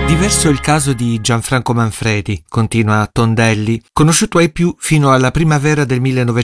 Diverso il caso di Gianfranco Manfredi, continua Tondelli, conosciuto ai più fino alla primavera del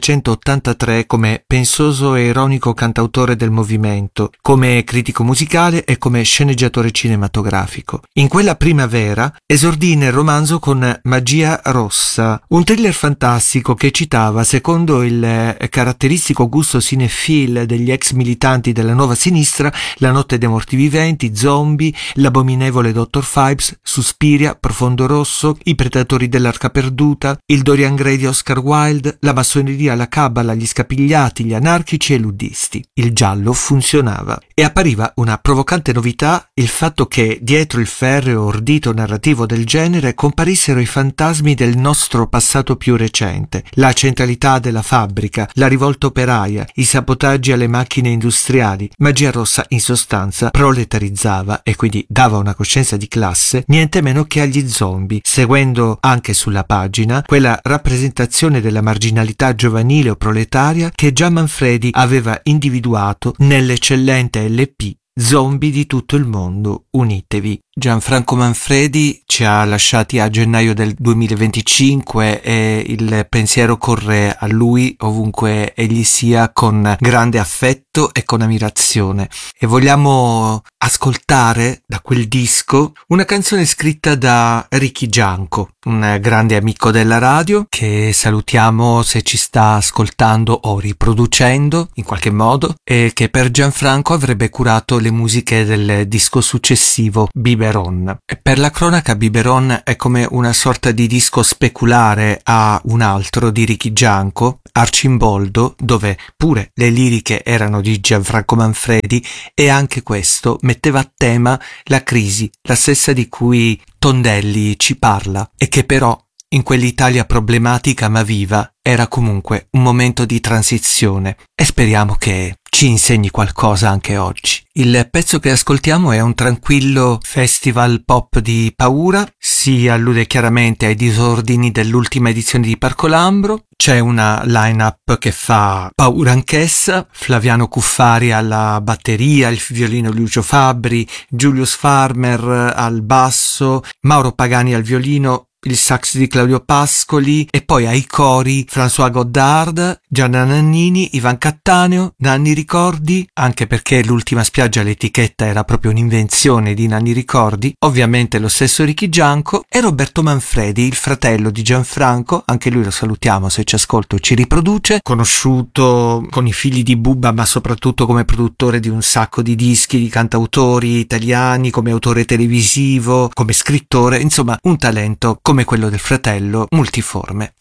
1983 come pensoso e ironico cantautore del movimento, come critico musicale e come sceneggiatore cinematografico. In quella primavera esordì nel romanzo con Magia Rossa, un thriller fantastico che citava, secondo il caratteristico gusto cinefil degli ex militanti della nuova sinistra, La notte dei morti viventi, Zombie, l'abominevole Dr. Phibes, Suspiria, Profondo Rosso, I predatori dell'Arca perduta, il Dorian Gray di Oscar Wilde, la massoneria, la cabala, gli scapigliati, gli anarchici e i luddisti. Il giallo funzionava e appariva una provocante novità il fatto che dietro il ferreo ordito narrativo del genere comparissero i fantasmi del nostro passato più recente, la centralità della fabbrica, la rivolta operaia, i sabotaggi alle macchine industriali. Magia Rossa in sostanza proletarizzava e quindi dava una coscienza di classe niente meno che agli zombie, seguendo anche sulla pagina quella rappresentazione della marginalità giovanile o proletaria che già Manfredi aveva individuato nell'eccellente LP Zombie di tutto il mondo, unitevi. Gianfranco Manfredi ci ha lasciati a gennaio del 2025 e il pensiero corre a lui ovunque egli sia con grande affetto e con ammirazione, e vogliamo ascoltare da quel disco una canzone scritta da Ricky Gianco, un grande amico della radio che salutiamo se ci sta ascoltando o riproducendo in qualche modo, e che per Gianfranco avrebbe curato le musiche del disco successivo Biberon. E per la cronaca, Biberon è come una sorta di disco speculare a un altro di Ricky Gianco, Arcimboldo, dove pure le liriche erano di Gianfranco Manfredi, e anche questo metteva a tema la crisi, la stessa di cui Tondelli ci parla, e che però in quell'Italia problematica ma viva era comunque un momento di transizione, e speriamo che ci insegni qualcosa anche oggi. Il pezzo che ascoltiamo è un tranquillo festival pop di paura, si allude chiaramente ai disordini dell'ultima edizione di Parco Lambro. C'è una line-up che fa paura anch'essa: Flaviano Cuffari alla batteria, il violino Lucio Fabbri, Julius Farmer al basso, Mauro Pagani al violino, il sax di Claudio Pascoli, e poi ai cori François Goddard, Gianna Nannini, Ivan Cattaneo, Nanni Ricordi, anche perché l'ultima spiaggia l'etichetta era proprio un'invenzione di Nanni Ricordi, ovviamente lo stesso Ricky Gianco, e Roberto Manfredi, il fratello di Gianfranco, anche lui lo salutiamo se ci ascolta o ci riproduce, conosciuto con I figli di Bubba ma soprattutto come produttore di un sacco di dischi di cantautori italiani, come autore televisivo, come scrittore, insomma un talento come quello del fratello multiforme.